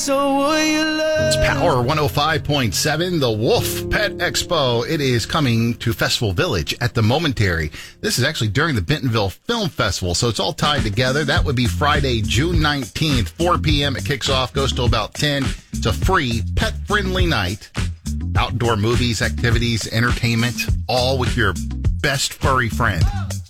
So will you love? It's Power 105.7, the Wolf Pet Expo. It is coming to Festival Village at the Momentary. This is actually during the Bentonville Film Festival, so it's all tied together. That would be Friday, June 19th, 4 p.m. It kicks off, goes till about 10. It's a free, pet-friendly night. Outdoor movies, activities, entertainment, all with your best furry friend.